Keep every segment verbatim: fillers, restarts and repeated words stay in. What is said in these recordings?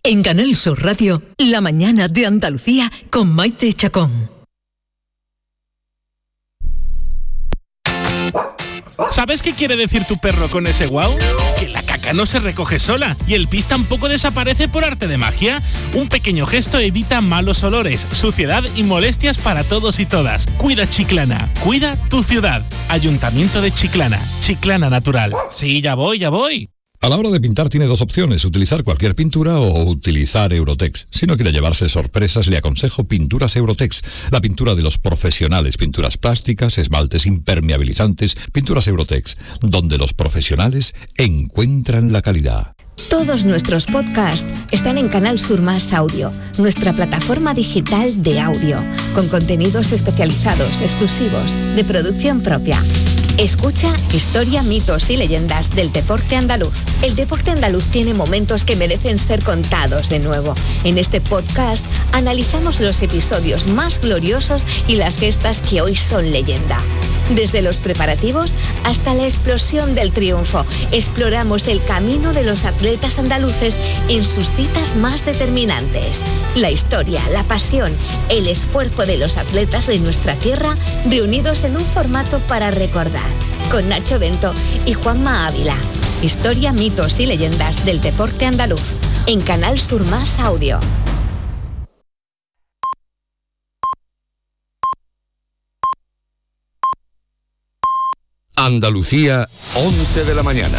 En Canal Sur Radio, La Mañana de Andalucía con Maite Chacón. ¿Sabes qué quiere decir tu perro con ese guau? Que la caca no se recoge sola y el pis tampoco desaparece por arte de magia. Un pequeño gesto evita malos olores, suciedad y molestias para todos y todas. Cuida Chiclana, cuida tu ciudad. Ayuntamiento de Chiclana, Chiclana Natural. Sí, ya voy, ya voy. A la hora de pintar tiene dos opciones, utilizar cualquier pintura o utilizar Eurotex. Si no quiere llevarse sorpresas, le aconsejo Pinturas Eurotex, la pintura de los profesionales, pinturas plásticas, esmaltes impermeabilizantes, Pinturas Eurotex, donde los profesionales encuentran la calidad. Todos nuestros podcasts están en Canal Sur Más Audio, nuestra plataforma digital de audio, con contenidos especializados, exclusivos, de producción propia. Escucha Historia, mitos y leyendas del deporte andaluz. El deporte andaluz tiene momentos que merecen ser contados de nuevo. En este podcast analizamos los episodios más gloriosos y las gestas que hoy son leyenda. Desde los preparativos hasta la explosión del triunfo, exploramos el camino de los atletas andaluces en sus citas más determinantes. La historia, la pasión, el esfuerzo de los atletas de nuestra tierra reunidos en un formato para recordar. Con Nacho Bento y Juanma Ávila. Historia, mitos y leyendas del deporte andaluz. En Canal Sur Más Audio. Andalucía, once de la mañana.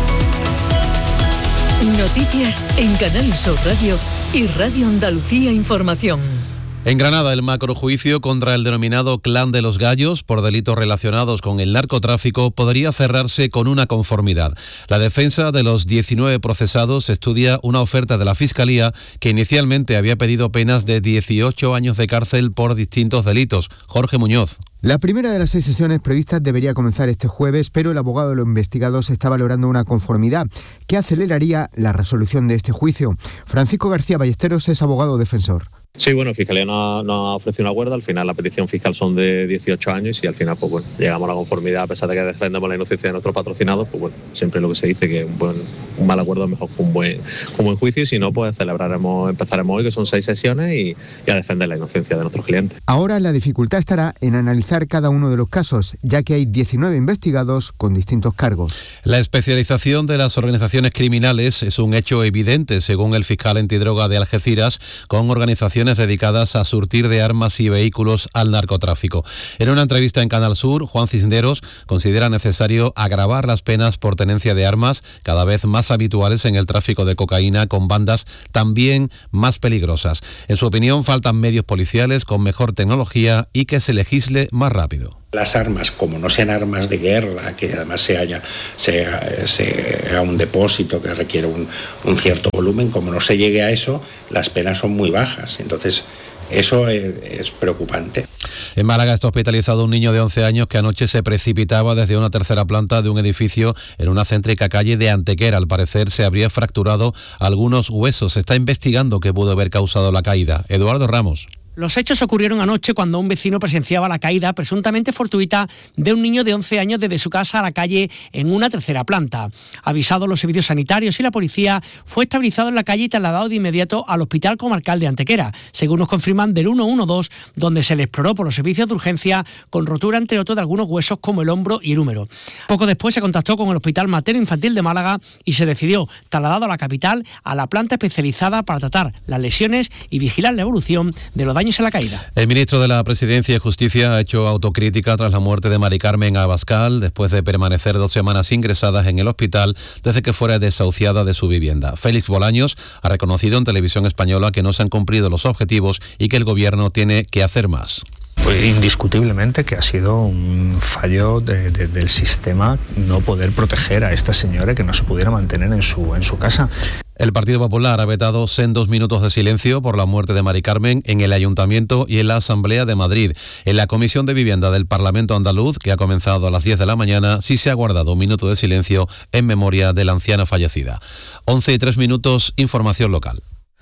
Noticias en Canal Sur Radio y Radio Andalucía Información. En Granada, el macrojuicio contra el denominado Clan de los Gallos por delitos relacionados con el narcotráfico podría cerrarse con una conformidad. La defensa de los diecinueve procesados estudia una oferta de la Fiscalía que inicialmente había pedido penas de dieciocho años de cárcel por distintos delitos. Jorge Muñoz. La primera de las seis sesiones previstas debería comenzar este jueves, pero el abogado de los investigados está valorando una conformidad que aceleraría la resolución de este juicio. Francisco García Ballesteros es abogado defensor. Sí, bueno, Fiscalía nos no ha ofrecido un acuerdo. Al final la petición fiscal son de dieciocho años y al final pues bueno, llegamos a la conformidad. A pesar de que defendemos la inocencia de nuestros patrocinados, pues bueno, siempre lo que se dice que un, buen, un mal acuerdo es mejor que un buen, que un buen juicio, y si no, pues celebraremos, empezaremos hoy, que son seis sesiones, y, y a defender la inocencia de nuestros clientes. Ahora la dificultad estará en analizar cada uno de los casos, ya que hay diecinueve investigados con distintos cargos. La especialización de las organizaciones criminales es un hecho evidente, según el fiscal antidroga de Algeciras, con organizaciones dedicadas a surtir de armas y vehículos al narcotráfico. En una entrevista en Canal Sur, Juan Cisneros considera necesario agravar las penas por tenencia de armas, cada vez más habituales en el tráfico de cocaína con bandas también más peligrosas. En su opinión, faltan medios policiales con mejor tecnología y que se legisle más rápido. Las armas, como no sean armas de guerra, que además se haya, sea, sea un depósito que requiere un, un cierto volumen, como no se llegue a eso, las penas son muy bajas. Entonces, eso es, es preocupante. En Málaga está hospitalizado un niño de once años que anoche se precipitaba desde una tercera planta de un edificio en una céntrica calle de Antequera. Al parecer se habría fracturado algunos huesos. Se está investigando qué pudo haber causado la caída. Eduardo Ramos. Los hechos ocurrieron anoche cuando un vecino presenciaba la caída presuntamente fortuita de un niño de once años desde su casa a la calle en una tercera planta. Avisados los servicios sanitarios y la policía, fue estabilizado en la calle y trasladado de inmediato al Hospital Comarcal de Antequera, según nos confirman del ciento doce, donde se le exploró por los servicios de urgencia con rotura entre otros de algunos huesos como el hombro y el húmero. Poco después se contactó con el Hospital Materno Infantil de Málaga y se decidió trasladado a la capital a la planta especializada para tratar las lesiones y vigilar la evolución de los daños en la caída. El ministro de la Presidencia y Justicia ha hecho autocrítica tras la muerte de Mari Carmen Abascal, después de permanecer dos semanas ingresadas en el hospital desde que fuera desahuciada de su vivienda. Félix Bolaños ha reconocido en Televisión Española que no se han cumplido los objetivos y que el gobierno tiene que hacer más. Pues indiscutiblemente que ha sido un fallo de, de, del sistema no poder proteger a esta señora, que no se pudiera mantener en su, en su casa. El Partido Popular ha vetado sendos minutos de silencio por la muerte de Mari Carmen en el Ayuntamiento y en la Asamblea de Madrid. En la Comisión de Vivienda del Parlamento andaluz, que ha comenzado a las diez de la mañana, sí se ha guardado un minuto de silencio en memoria de la anciana fallecida. once y tres minutos, información local.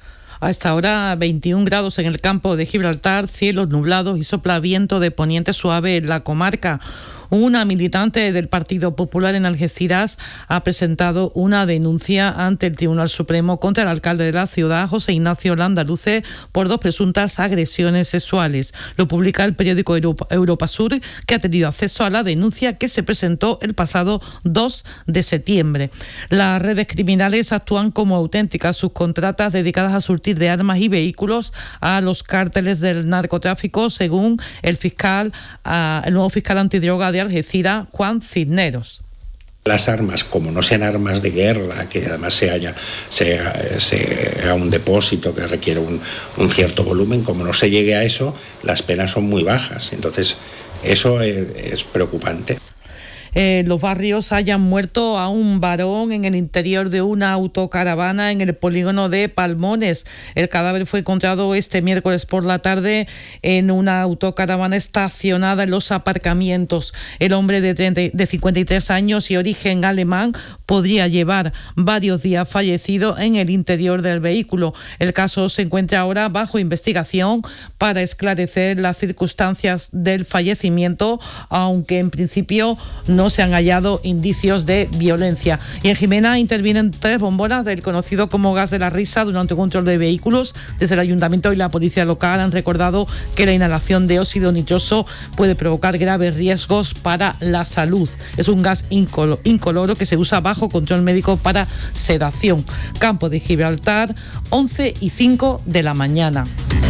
A esta hora, veintiún grados en el campo de Gibraltar, cielos nublados y sopla viento de poniente suave en la comarca. Una militante del Partido Popular en Algeciras ha presentado una denuncia ante el Tribunal Supremo contra el alcalde de la ciudad, José Ignacio Landaluce, por dos presuntas agresiones sexuales. Lo publica el periódico Europa, Europa Sur, que ha tenido acceso a la denuncia que se presentó el pasado dos de septiembre. Las redes criminales actúan como auténticas subcontratas dedicadas a surtir de armas y vehículos a los cárteles del narcotráfico, según el fiscal, uh, el nuevo fiscal antidroga de Algeciras, Juan Cisneros. Las armas, como no sean armas de guerra, que además se haya, sea, sea un depósito que requiere un, un cierto volumen, como no se llegue a eso, las penas son muy bajas. Entonces, eso es, es preocupante. En los barrios hayan muerto a un varón en el interior de una autocaravana en el polígono de Palmones. El cadáver fue encontrado este miércoles por la tarde en una autocaravana estacionada en los aparcamientos. El hombre de, treinta, de cincuenta y tres años y origen alemán podría llevar varios días fallecido en el interior del vehículo. El caso se encuentra ahora bajo investigación para esclarecer las circunstancias del fallecimiento, aunque en principio no no se han hallado indicios de violencia. Y en Jimena intervienen tres bombonas del conocido como gas de la risa durante un control de vehículos. Desde el ayuntamiento y la policía local han recordado que la inhalación de óxido nitroso puede provocar graves riesgos para la salud. Es un gas incolo- incoloro que se usa bajo control médico para sedación. Campo de Gibraltar, once y cinco de la mañana.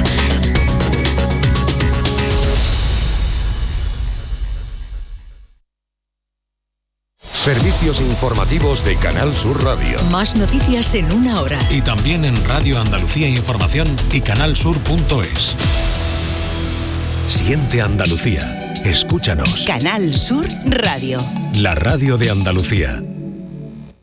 Servicios informativos de Canal Sur Radio. Más noticias en una hora. Y también en Radio Andalucía Información y canalsur punto es. Siente Andalucía. Escúchanos. Canal Sur Radio. La radio de Andalucía.